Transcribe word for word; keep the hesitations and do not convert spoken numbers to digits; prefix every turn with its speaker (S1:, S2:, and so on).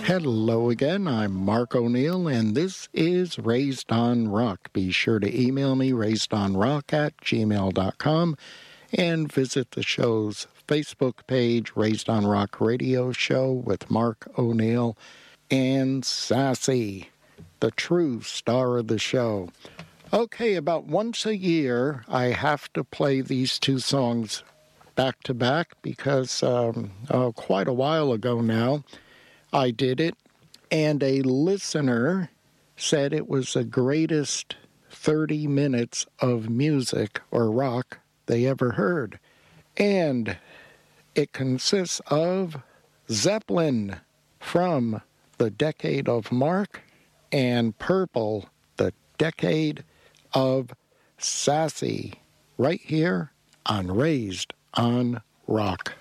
S1: Hello again, I'm Mark O'Neill, and this is Raised on Rock. Be sure to email me, raisedonrock at gmail dot com, and visit the show's Facebook page, Raised on Rock Radio Show with Mark O'Neill and Sassy, the true star of the show. Okay, about once a year, I have to play these two songs back to back because um, uh, quite a while ago now, I did it, and a listener said it was the greatest thirty minutes of music or rock they ever heard. And it consists of Zeppelin from the Decade of Mark and Purple, the Decade of Sassy, right here on Raised on Rock.